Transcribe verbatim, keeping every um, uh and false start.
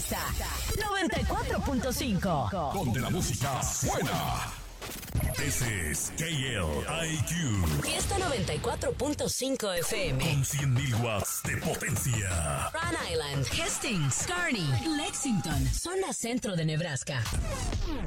Fiesta noventa y cuatro punto cinco. Donde la música suena. This is K L I Q. Fiesta noventa y cuatro punto cinco F M. Con cien mil watts de potencia. Rhode Island, Hastings, Kearney, Lexington, zona centro de Nebraska.